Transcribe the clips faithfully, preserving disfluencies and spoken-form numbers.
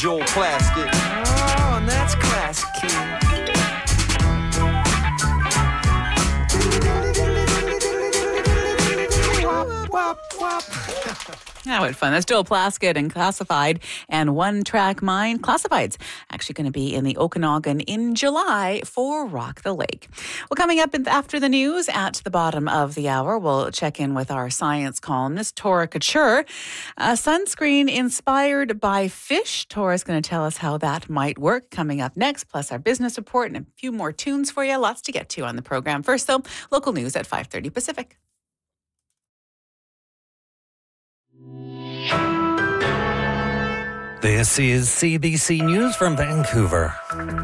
Joel Plaskett. Oh, and that's classic, King. Yeah, what fun. That's Joel Plaskett and Classified and One Track Mind. Classified's actually going to be in the Okanagan in July for Rock the Lake. Well, coming up after the news at the bottom of the hour, we'll check in with our science columnist, Tora Couture. A sunscreen inspired by fish. Tora's going to tell us how that might work coming up next, plus our business report and a few more tunes for you. Lots to get to on the program. First, though, local news at five thirty Pacific. This is C B C News from Vancouver.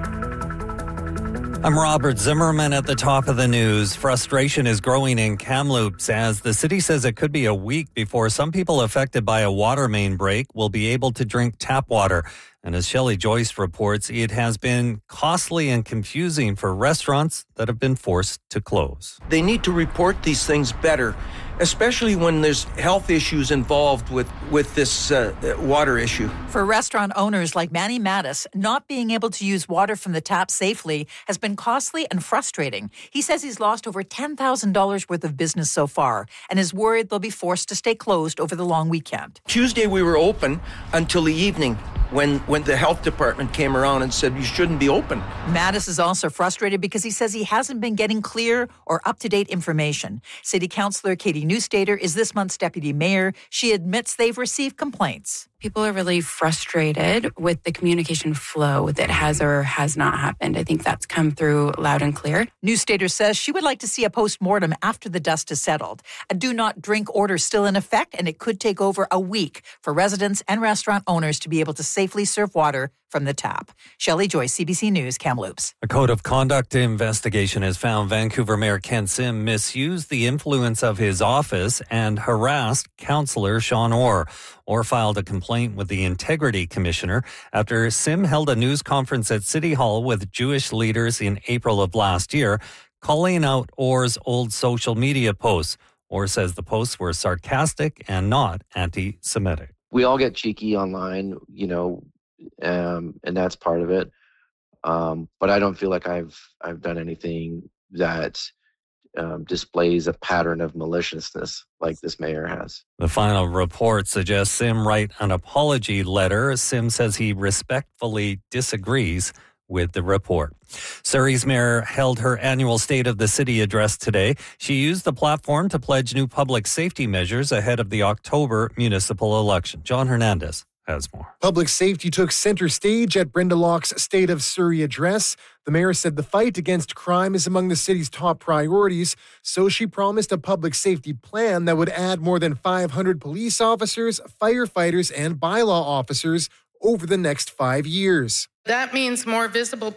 I'm Robert Zimmerman at the top of the news. Frustration is growing in Kamloops as the city says it could be a week before some people affected by a water main break will be able to drink tap water. And as Shelley Joyce reports, it has been costly and confusing for restaurants that have been forced to close. They need to report these things better, especially when there's health issues involved with, with this uh, water issue. For restaurant owners like Manny Mattis, not being able to use water from the tap safely has been costly and frustrating. He says he's lost over ten thousand dollars worth of business so far and is worried they'll be forced to stay closed over the long weekend. Tuesday we were open until the evening when, when the health department came around and said you shouldn't be open. Mattis is also frustrated because he says he hasn't been getting clear or up-to-date information. City Councillor Katie Newstater is this month's deputy mayor. She admits they've received complaints. People are really frustrated with the communication flow that has or has not happened. I think that's come through loud and clear. Newstater says she would like to see a post-mortem after the dust is settled. A do-not-drink order still in effect, and it could take over a week for residents and restaurant owners to be able to safely serve water from the tap. Shelley Joyce, C B C News, Kamloops. A code of conduct investigation has found Vancouver Mayor Ken Sim misused the influence of his office and harassed Councillor Sean Orr. Orr filed a complaint with the Integrity Commissioner after Sim held a news conference at City Hall with Jewish leaders in April of last year, calling out Orr's old social media posts. Orr says the posts were sarcastic and not anti-Semitic. We all get cheeky online, you know, um, and that's part of it. Um, but I don't feel like I've I've done anything that um, displays a pattern of maliciousness like this mayor has. The final report suggests Sim write an apology letter. Sim says he respectfully disagrees with the report. Surrey's mayor held her annual State of the City address today. She used the platform to pledge new public safety measures ahead of the October municipal election. John Hernandez has more. Public safety took center stage at Brenda Locke's State of Surrey address. The mayor said the fight against crime is among the city's top priorities, so she promised a public safety plan that would add more than five hundred police officers, firefighters, and bylaw officers over the next five years. That means more visible